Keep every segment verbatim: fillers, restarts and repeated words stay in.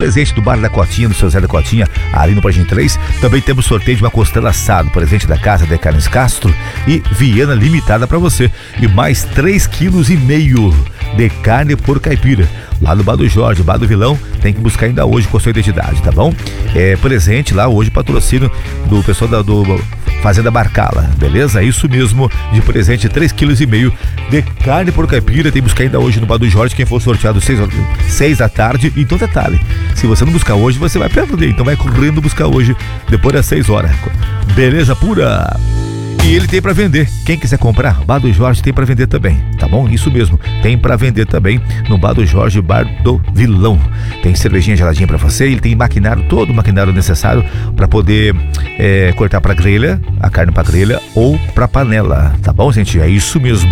presente do Bar da Cotinha, do seu Zé da Cotinha, ali no Pagem três. Também temos sorteio de uma costela assada, presente da Casa de Carnes Castro e Viena limitada para você. E mais três quilos e meio de carne por caipira. Lá no Bar do Jorge, Bar do Vilão, tem que buscar ainda hoje com a sua identidade, tá bom? É presente lá hoje, patrocínio do pessoal da, do Fazenda Barcala, beleza? Isso mesmo, de presente três quilos e meio de carne por caipira. Tem que buscar ainda hoje no Bar do Jorge, quem for sorteado seis da tarde. Então detalhe, se você não buscar hoje, você vai perder, então vai correndo buscar hoje, depois das seis horas. Beleza pura? E ele tem pra vender. Quem quiser comprar, Bar do Jorge tem pra vender também, tá bom? Isso mesmo, tem pra vender também no Bar do Jorge, Bar do Vilão. Tem cervejinha geladinha pra você, ele tem maquinário, todo o maquinário necessário pra poder é, cortar pra grelha, a carne pra grelha ou pra panela, tá bom, gente? É isso mesmo.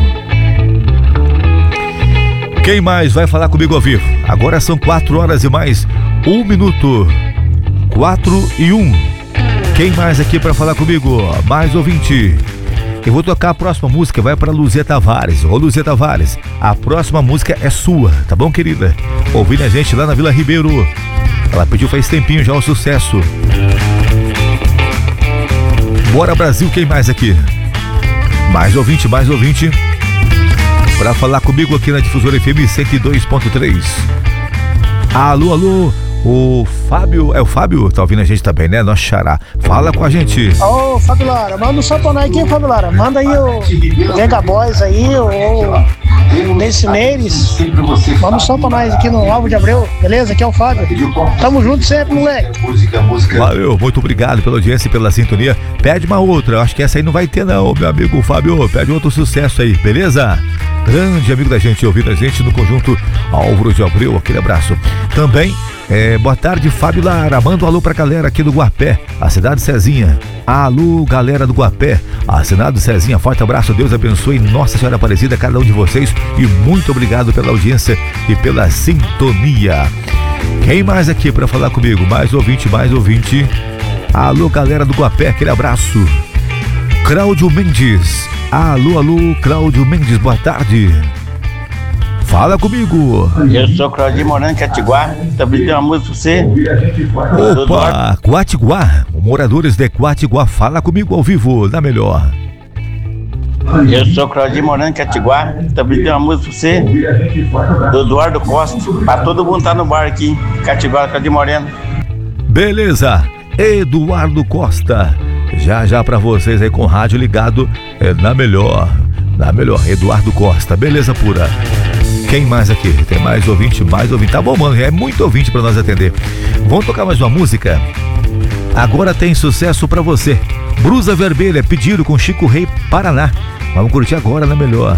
Quem mais vai falar comigo ao vivo? Agora são quatro horas e mais um minuto. Quatro e um. Quem mais aqui para falar comigo? Mais ouvinte. Eu vou tocar a próxima música, vai para Luzia Tavares. Ô Luzia Tavares, a próxima música é sua, tá bom, querida? Ouvindo a gente lá na Vila Ribeiro. Ela pediu faz tempinho já o sucesso. Bora Brasil, quem mais aqui? Mais ouvinte, mais ouvinte. Para falar comigo aqui na Difusora F M cento e dois ponto três. Alô, alô. O Fábio, é o Fábio? Tá ouvindo a gente também, né? Nosso xará. Fala com a gente. Ô, Fábio Lara, manda um som pra nós aqui, Fábio Lara. Manda aí o Venga Boys aí, o Nesse Neires. Manda um som pra nós aqui no Alvo de Abreu, beleza? Aqui é o Fábio. Tamo junto sempre, moleque. Valeu, muito obrigado pela audiência e pela sintonia. Pede uma outra, eu acho que essa aí não vai ter não, meu amigo Fábio. Pede outro sucesso aí, beleza? Grande amigo da gente, ouvindo a gente no conjunto Álvaro de Abreu, aquele abraço. Também, é, boa tarde, Fábio Lara, manda um alô pra galera aqui do Guapé, a cidade Cezinha. Alô, galera do Guapé, a cidade Cezinha, forte abraço, Deus abençoe Nossa Senhora Aparecida, cada um de vocês, e muito obrigado pela audiência e pela sintonia. Quem mais aqui pra falar comigo? Mais ouvinte, mais ouvinte. Alô, galera do Guapé, aquele abraço. Cláudio Mendes. Alô, alô, Cláudio Mendes, boa tarde. Fala comigo. Eu sou Claudinho Morando, Catiguá. Também tem uma música pra você. Opa, Quatiguá. Moradores de Quatiguá, fala comigo ao vivo, na melhor. Eu sou Claudinho Morando, Catiguá. Também tem uma música pra você. Do Eduardo Costa. Pra todo mundo tá no bar aqui. Catiguá, Claudinho Moreno. Beleza, Eduardo Costa. Já já pra vocês aí com o rádio ligado, é na melhor, na melhor, Eduardo Costa, beleza pura. Quem mais aqui? Tem mais ouvinte, mais ouvinte, tá bom, mano, é muito ouvinte pra nós atender. Vamos tocar mais uma música? Agora tem sucesso pra você. Brusa Vermelha, pedido com Chico Rei, Paraná. Vamos curtir agora na melhor.